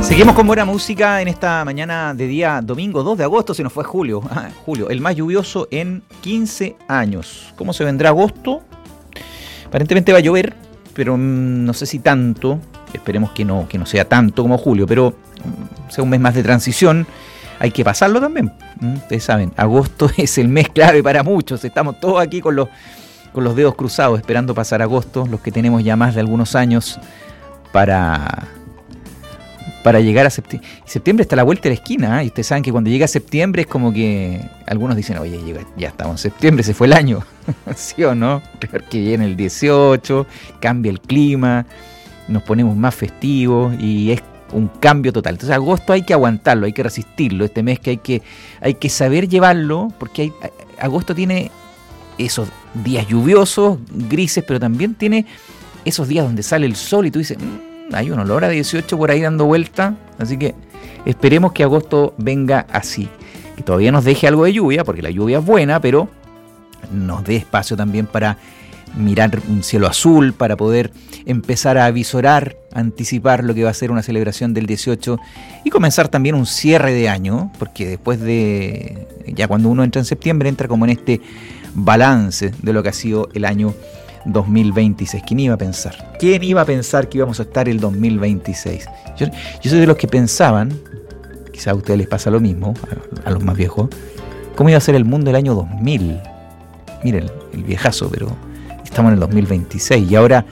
Seguimos con buena música en esta mañana de día domingo 2 de agosto, se nos fue julio, el más lluvioso en 15 años. ¿Cómo se vendrá agosto? Aparentemente va a llover, pero no sé si tanto, esperemos que no sea tanto como julio, pero sea un mes más de transición, hay que pasarlo también. Ustedes saben, agosto es el mes clave para muchos, estamos todos aquí con los dedos cruzados esperando pasar agosto, los que tenemos ya más de algunos años para llegar a septiembre. Septiembre está a la vuelta de la esquina, y ustedes saben que cuando llega septiembre es como que algunos dicen, oye, ya estamos en septiembre, se fue el año, ¿sí o no? Porque viene el 18, cambia el clima, nos ponemos más festivos y es un cambio total. Entonces agosto hay que aguantarlo, hay que resistirlo, este mes que hay que saber llevarlo, porque agosto tiene esos días lluviosos, grises, pero también tiene esos días donde sale el sol y tú dices, hay un olor a 18 por ahí dando vuelta, así que esperemos que agosto venga así, que todavía nos deje algo de lluvia, porque la lluvia es buena, pero nos dé espacio también para mirar un cielo azul, para poder empezar a avisorar, anticipar lo que va a ser una celebración del 18 y comenzar también un cierre de año, porque después ya cuando uno entra en septiembre, entra como en este balance de lo que ha sido el año 2026. ¿Quién iba a pensar? ¿Quién iba a pensar que íbamos a estar el 2026? Yo soy de los que pensaban, quizá a ustedes les pasa lo mismo, a los más viejos, cómo iba a ser el mundo el año 2000. Miren, el viejazo, pero estamos en el 2026 y ahora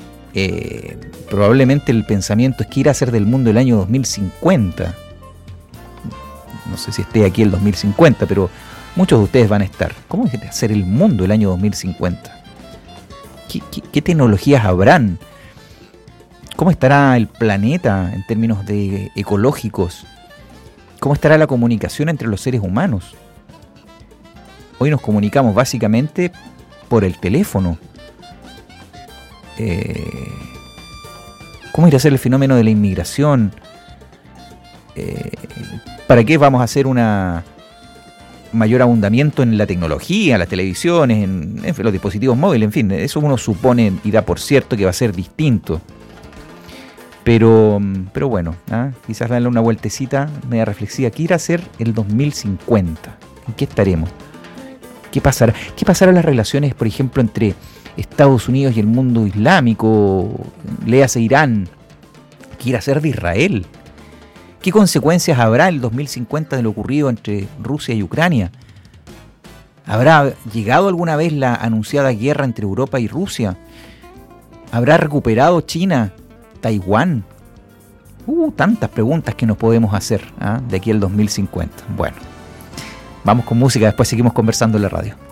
probablemente el pensamiento es que ir a ser del mundo el año 2050. No sé si esté aquí el 2050, pero muchos de ustedes van a estar. ¿Cómo es a ser el mundo el año 2050? ¿Qué tecnologías habrán? ¿Cómo estará el planeta en términos ecológicos? ¿Cómo estará la comunicación entre los seres humanos? Hoy nos comunicamos básicamente por el teléfono. ¿Cómo irá a ser el fenómeno de la inmigración? ¿Para qué vamos a hacer una mayor abundamiento en la tecnología, las televisiones, en los dispositivos móviles, en fin, eso uno supone y da por cierto que va a ser distinto. Pero bueno, quizás darle una vueltecita media reflexiva. ¿Qué irá a ser el 2050? ¿En qué estaremos? ¿Qué pasará? ¿Qué pasará en las relaciones, por ejemplo, entre Estados Unidos y el mundo islámico? Léase Irán. ¿Qué irá a ser de Israel? ¿Qué consecuencias habrá el 2050 de lo ocurrido entre Rusia y Ucrania? ¿Habrá llegado alguna vez la anunciada guerra entre Europa y Rusia? ¿Habrá recuperado China, Taiwán? Tantas preguntas que nos podemos hacer de aquí al 2050. Bueno, vamos con música, después seguimos conversando en la radio.